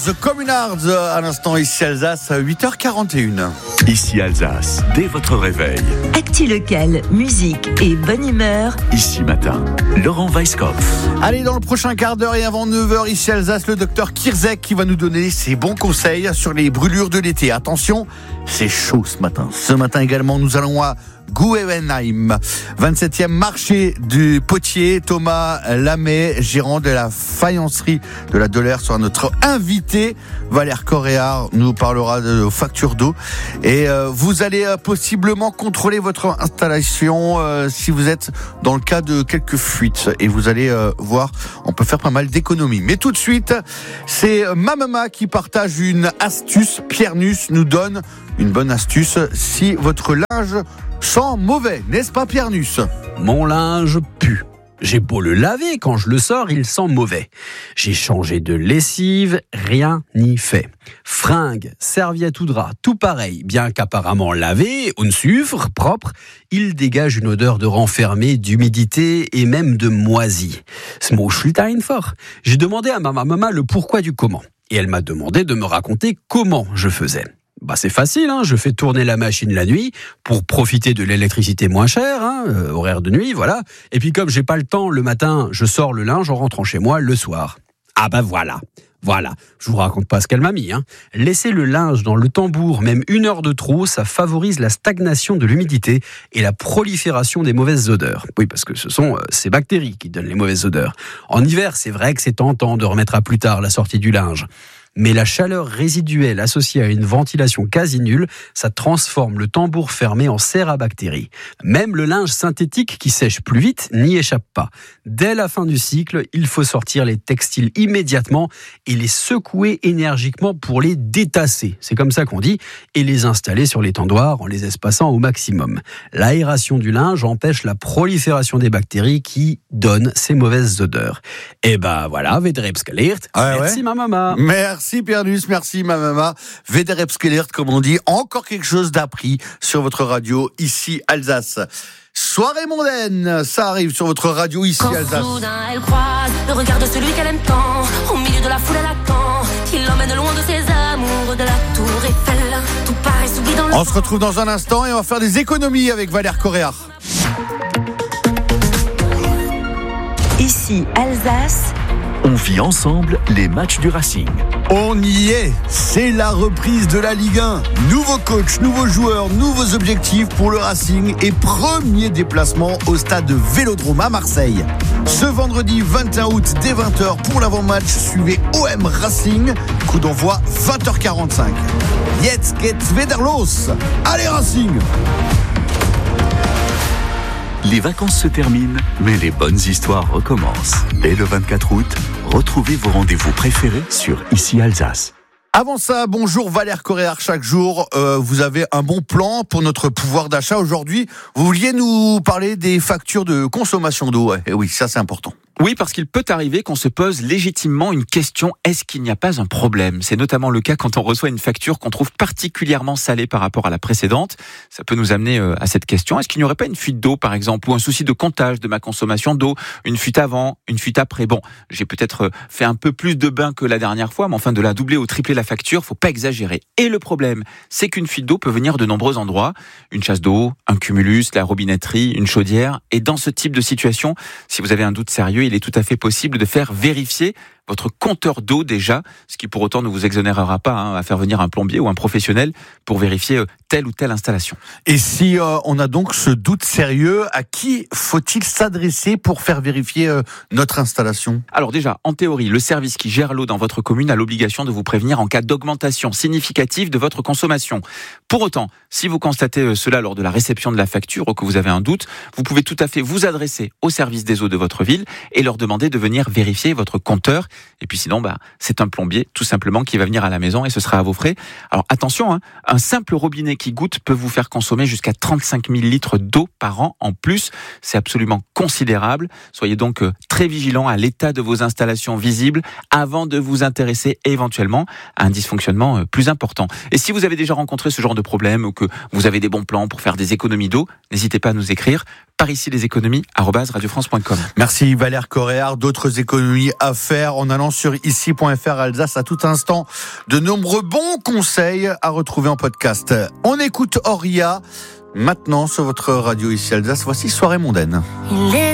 The Communards, à l'instant, ici Alsace, à 8h41. Ici Alsace, dès votre réveil. Actu local, musique et bonne humeur. Ici matin, Laurent Weisskopf. Allez, dans le prochain quart d'heure et avant 9h, ici Alsace, le docteur Kirzek qui va nous donner ses bons conseils sur les brûlures de l'été. Attention, c'est chaud ce matin. Ce matin également, nous allons à Gouwenheim, 27e marché du potier. Thomas Lamé, gérant de la faïencerie de la Dolère, sera notre invité. Valère Coréard nous parlera de factures d'eau. Et vous allez possiblement contrôler votre installation si vous êtes dans le cas de quelques fuites. Et vous allez voir, on peut faire pas mal d'économies. Mais tout de suite, c'est ma maman qui partage une astuce. Pierre Nuss nous donne une bonne astuce si votre linge sent mauvais, n'est-ce pas Pierre Nuss ? Mon linge pue. J'ai beau le laver, quand je le sors, il sent mauvais. J'ai changé de lessive, rien n'y fait. Fringues, serviettes ou draps, tout pareil. Bien qu'apparemment lavé, unsuffre, propre, il dégage une odeur de renfermé, d'humidité et même de moisi. Fort. J'ai demandé à ma maman le pourquoi du comment. Et elle m'a demandé de me raconter comment je faisais. C'est facile, je fais tourner la machine la nuit pour profiter de l'électricité moins chère, horaire de nuit, voilà. Et puis comme j'ai pas le temps, le matin, je sors le linge en rentrant chez moi le soir. Voilà, je vous raconte pas ce qu'elle m'a mis. Laisser le linge dans le tambour, même 1 heure de trop, ça favorise la stagnation de l'humidité et la prolifération des mauvaises odeurs. Oui, parce que ce sont ces bactéries qui donnent les mauvaises odeurs. En hiver, c'est vrai que c'est tentant de remettre à plus tard la sortie du linge. Mais la chaleur résiduelle associée à une ventilation quasi nulle, ça transforme le tambour fermé en serre à bactéries. Même le linge synthétique qui sèche plus vite n'y échappe pas. Dès la fin du cycle, il faut sortir les textiles immédiatement et les secouer énergiquement pour les détasser. C'est comme ça qu'on dit. Et les installer sur les tendoirs en les espaçant au maximum. L'aération du linge empêche la prolifération des bactéries qui donnent ces mauvaises odeurs. Et voilà, Vederepskelert. Merci ma maman. Merci Pierre Nuss, merci ma maman. Vederepskelert, comme on dit, encore quelque chose d'appris sur votre radio ici Alsace. Soirée mondaine, ça arrive sur votre radio ici Alsace. Quand soudain elle croise le regard de celui qu'elle aime tant, au milieu de la foule à la camp, qui l'emmène loin de ses amours, de la tour Eiffel, tout paraît s'oublie dans le On se retrouve dans un instant et on va faire des économies avec Valère Coréard. Ici Alsace. On vit ensemble les matchs du Racing. On y est, c'est la reprise de la Ligue 1. Nouveau coach, nouveaux joueurs, nouveaux objectifs pour le Racing et premier déplacement au stade Vélodrome à Marseille. Ce vendredi 21 août dès 20h pour l'avant-match, suivez OM Racing, coup d'envoi 20h45. Jetzt geht's wieder los. Allez Racing! Les vacances se terminent, mais les bonnes histoires recommencent. Dès le 24 août, retrouvez vos rendez-vous préférés sur Ici Alsace. Avant ça, bonjour Valère Coréard. Chaque jour, vous avez un bon plan pour notre pouvoir d'achat. Aujourd'hui, vous vouliez nous parler des factures de consommation d'eau. Et oui, ça c'est important. Oui, parce qu'il peut arriver qu'on se pose légitimement une question, est-ce qu'il n'y a pas un problème ? C'est notamment le cas quand on reçoit une facture qu'on trouve particulièrement salée par rapport à la précédente. Ça peut nous amener à cette question, est-ce qu'il n'y aurait pas une fuite d'eau par exemple, ou un souci de comptage de ma consommation d'eau, une fuite avant, une fuite après ? Bon, j'ai peut-être fait un peu plus de bain que la dernière fois, mais enfin de la doubler ou tripler la facture, faut pas exagérer. Et le problème, c'est qu'une fuite d'eau peut venir de nombreux endroits, une chasse d'eau, un cumulus, la robinetterie, une chaudière, et dans ce type de situation, si vous avez un doute sérieux, il est tout à fait possible de faire vérifier votre compteur d'eau déjà, ce qui pour autant ne vous exonérera pas à faire venir un plombier ou un professionnel pour vérifier telle ou telle installation. Et si on a donc ce doute sérieux, à qui faut-il s'adresser pour faire vérifier notre installation ? Alors déjà, en théorie, le service qui gère l'eau dans votre commune a l'obligation de vous prévenir en cas d'augmentation significative de votre consommation. Pour autant, si vous constatez cela lors de la réception de la facture ou que vous avez un doute, vous pouvez tout à fait vous adresser au service des eaux de votre ville et leur demander de venir vérifier votre compteur. Et puis sinon, c'est un plombier tout simplement qui va venir à la maison et ce sera à vos frais. Alors attention, un simple robinet qui goutte peut vous faire consommer jusqu'à 35 000 litres d'eau par an en plus. C'est absolument considérable. Soyez donc très vigilants à l'état de vos installations visibles avant de vous intéresser éventuellement à un dysfonctionnement plus important. Et si vous avez déjà rencontré ce genre de problème ou que vous avez des bons plans pour faire des économies d'eau, n'hésitez pas à nous écrire. Par ici les économies @radiofrance.com. Merci Valère Coréard. D'autres économies à faire en allant sur ici.fr Alsace à tout instant. De nombreux bons conseils à retrouver en podcast. On écoute Auria maintenant sur votre radio ici Alsace. Voici Soirée mondaine.